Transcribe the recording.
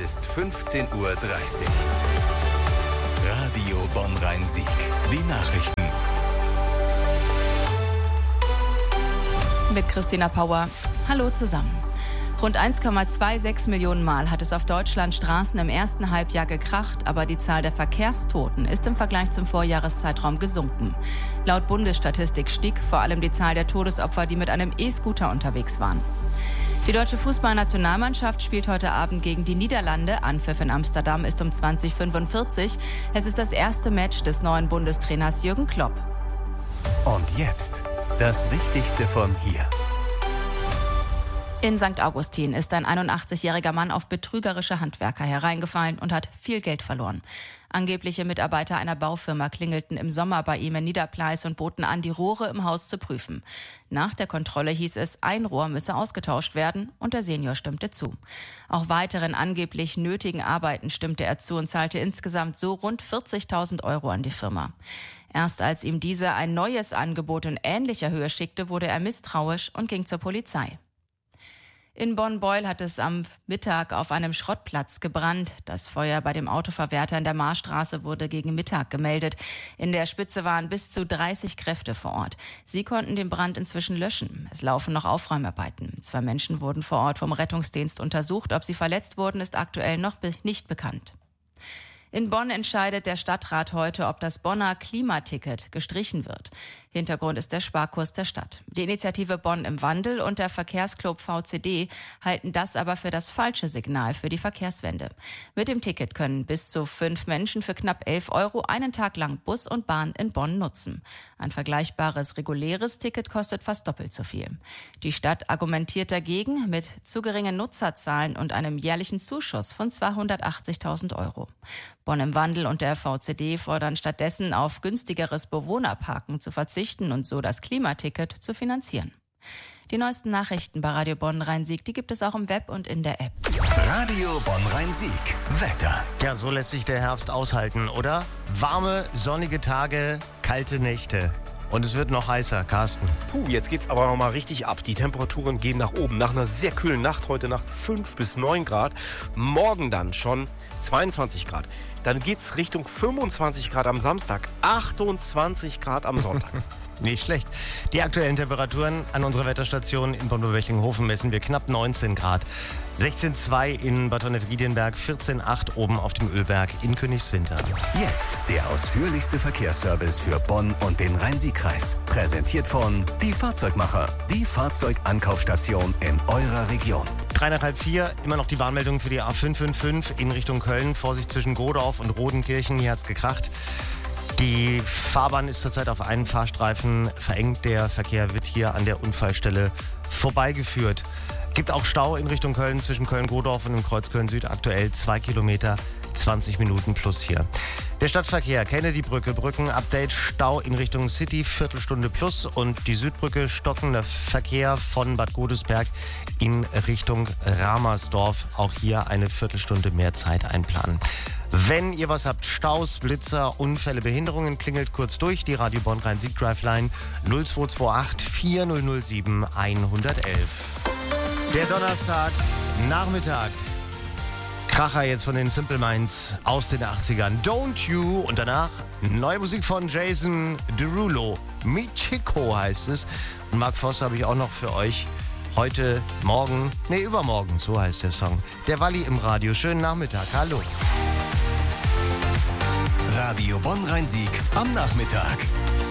ist 15:30 Uhr. Radio Bonn-Rhein-Sieg. Die Nachrichten. Mit Christina Pauer. Hallo zusammen. Rund 1,26 Millionen Mal hat es auf Deutschlands Straßen im ersten Halbjahr gekracht, aber die Zahl der Verkehrstoten ist im Vergleich zum Vorjahreszeitraum gesunken. Laut Bundesstatistik stieg vor allem die Zahl der Todesopfer, die mit einem E-Scooter unterwegs waren. Die deutsche Fußballnationalmannschaft spielt heute Abend gegen die Niederlande. Anpfiff in Amsterdam ist um 20:45 Uhr. Es ist das erste Match des neuen Bundestrainers Jürgen Klopp. Und jetzt das Wichtigste von hier. In St. Augustin ist ein 81-jähriger Mann auf betrügerische Handwerker hereingefallen und hat viel Geld verloren. Angebliche Mitarbeiter einer Baufirma klingelten im Sommer bei ihm in Niederpleis und boten an, die Rohre im Haus zu prüfen. Nach der Kontrolle hieß es, ein Rohr müsse ausgetauscht werden und der Senior stimmte zu. Auch weiteren angeblich nötigen Arbeiten stimmte er zu und zahlte insgesamt so rund 40.000 € an die Firma. Erst als ihm diese ein neues Angebot in ähnlicher Höhe schickte, wurde er misstrauisch und ging zur Polizei. In Bonn-Beuel hat es am Mittag auf einem Schrottplatz gebrannt. Das Feuer bei dem Autoverwerter in der Marstraße wurde gegen Mittag gemeldet. In der Spitze waren bis zu 30 Kräfte vor Ort. Sie konnten den Brand inzwischen löschen. Es laufen noch Aufräumarbeiten. 2 Menschen wurden vor Ort vom Rettungsdienst untersucht. Ob sie verletzt wurden, ist aktuell noch nicht bekannt. In Bonn entscheidet der Stadtrat heute, ob das Bonner Klimaticket gestrichen wird. Hintergrund ist der Sparkurs der Stadt. Die Initiative Bonn im Wandel und der Verkehrsclub VCD halten das aber für das falsche Signal für die Verkehrswende. Mit dem Ticket können bis zu 5 Menschen für knapp 11 € einen Tag lang Bus und Bahn in Bonn nutzen. Ein vergleichbares reguläres Ticket kostet fast doppelt so viel. Die Stadt argumentiert dagegen mit zu geringen Nutzerzahlen und einem jährlichen Zuschuss von 280.000 €. Bonn im Wandel und der VCD fordern stattdessen, auf günstigeres Bewohnerparken zu verzichten und so das Klimaticket zu finanzieren. Die neuesten Nachrichten bei Radio Bonn-Rhein-Sieg, die gibt es auch im Web und in der App. Radio Bonn-Rhein-Sieg. Wetter. Ja, so lässt sich der Herbst aushalten, oder? Warme, sonnige Tage, kalte Nächte. Und es wird noch heißer, Carsten. Jetzt geht's aber noch mal richtig ab. Die Temperaturen gehen nach oben. Nach einer sehr kühlen Nacht, heute Nacht 5 bis 9 Grad. Morgen dann schon 22 Grad. Dann geht's Richtung 25 Grad am Samstag, 28 Grad am Sonntag. Nicht schlecht. Die aktuellen Temperaturen an unserer Wetterstation in Bonn-Böblinghofen messen wir knapp 19 Grad. 16,2 in Bad Honnef-Wiedenberg, 14,8 oben auf dem Ölberg in Königswinter. Jetzt der ausführlichste Verkehrsservice für Bonn und den Rhein-Sieg-Kreis. Präsentiert von Die Fahrzeugmacher, die Fahrzeugankaufstation in eurer Region. 3:30, immer noch die Warnmeldung für die A555 in Richtung Köln. Vorsicht zwischen Godorf und Rodenkirchen, hier hat's gekracht. Die Fahrbahn ist zurzeit auf einen Fahrstreifen verengt. Der Verkehr wird hier an der Unfallstelle vorbeigeführt. Gibt auch Stau in Richtung Köln zwischen Köln-Godorf und dem Kreuz Köln-Süd. Aktuell 2 Kilometer, 20 Minuten plus hier. Der Stadtverkehr, Kennedy-Brücke, Brücken-Update, Stau in Richtung City, Viertelstunde plus. Und die Südbrücke, stockender Verkehr von Bad Godesberg in Richtung Ramersdorf. Auch hier eine Viertelstunde mehr Zeit einplanen. Wenn ihr was habt, Staus, Blitzer, Unfälle, Behinderungen, klingelt kurz durch. Die Radio Bonn-Rhein-Sieg Drive-Line 0228 4007 111. Der Donnerstag, Nachmittag. Kracher jetzt von den Simple Minds aus den 80ern. Don't You. Und danach neue Musik von Jason Derulo. Michiko heißt es. Und Mark Voss habe ich auch noch für euch. Heute, morgen, übermorgen, so heißt der Song. Der Walli im Radio. Schönen Nachmittag. Hallo. Radio Bonn-Rhein-Sieg am Nachmittag.